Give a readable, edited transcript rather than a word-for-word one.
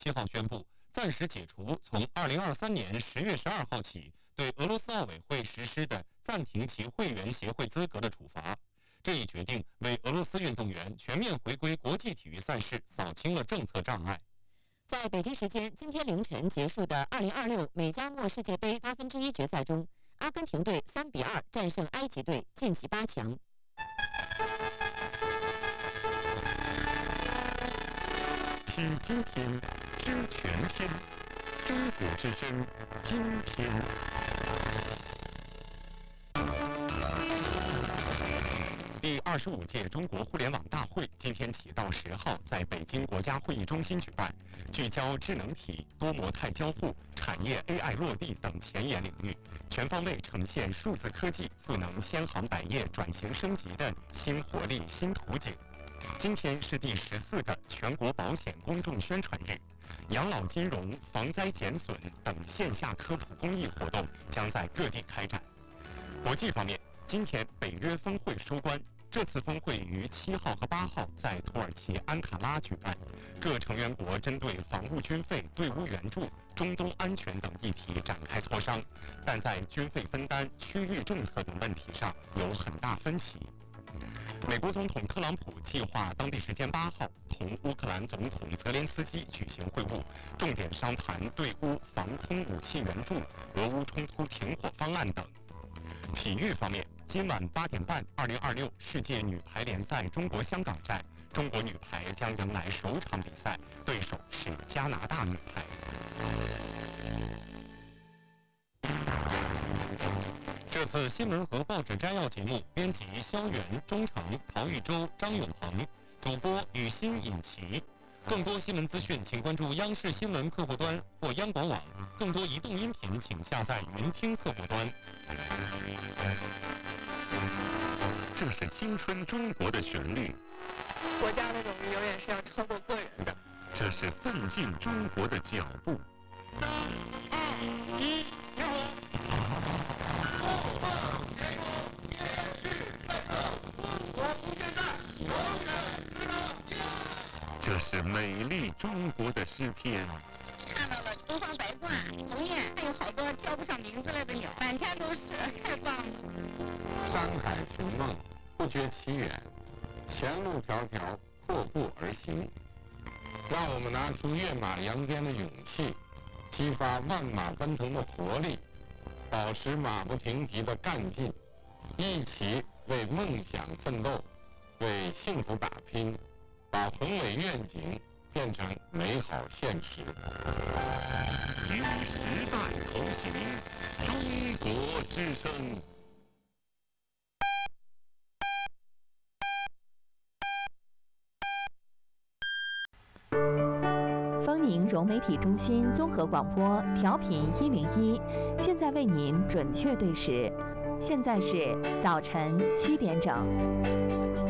7号宣布暂时解除从2023年10月12号起对俄罗斯奥委会实施的暂停其会员协会资格的处罚。这一决定为俄罗斯运动员全面回归国际体育赛事扫清了政策障碍。 在北京时间今天凌晨结束的2026美加墨世界杯1/8决赛中，阿根廷队3-2战胜埃及队，晋级8强。 听今天，知全天，中国之声，今天。第25届中国互联网大会今天起到10号在北京国家会议中心举办，聚焦智能体、多模态交互、产业 AI 落地等前沿领域，全方位呈现数字科技赋能千行百业转型升级的新活力新图景。今天是第14个全国保险公众宣传日，养老金融、防灾减损等线下科普公益活动将在各地开展。国际方面，今天北约峰会收官，这次峰会于7号和8号在土耳其安卡拉举办，各成员国针对防务军费、队伍援助、中东安全等议题展开磋商，但在军费分担、区域政策等问题上有很大分歧。美国总统特朗普计划当地时间8号同乌克兰总统泽连斯基举行会晤，重点商谈对乌防空武器援助、俄乌冲突停火方案等。体育方面，今晚8点半，2026世界女排联赛中国香港站，中国女排将迎来首场比赛，对手是加拿大女排。这次新闻和报纸摘要节目，编辑肖元、钟诚、陶玉洲、张永鹏，主播雨欣、尹奇。更多新闻资讯，请关注央视新闻客户端或央广网。更多移动音频，请下载云听客户端。这是青春中国的旋律， 国家的荣誉永远是要超过个人的。 这是奋进中国的脚步。3、2、1，这是美丽中国的诗篇。 看到了东方白鹳、鸿雁，还有好多叫不上名字来的鸟，满天都是，太棒了。 山海寻梦，不觉其远，前路迢迢，阔步而行。让我们拿出跃马扬鞭的勇气，激发万马奔腾的活力，保持马不停蹄的干劲，一起为梦想奋斗，为幸福打拼，把宏伟愿景变成美好现实。 与时代同行，中国之声。 丰宁融媒体中心综合广播调频101，现在为您准确对时，现在是早晨7点整。